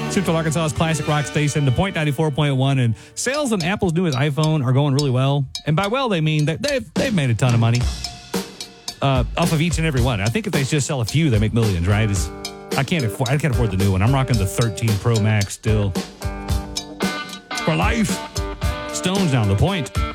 Central Arkansas's classic rock station, the Point 94.1, and sales on Apple's newest iPhone are going really well. And by well, they mean that they've made a ton of money off of each and every one. I think if they just sell a few, they make millions, right? I can't afford the new one. I'm rocking the 13 Pro Max still. For life. Stones down the Point.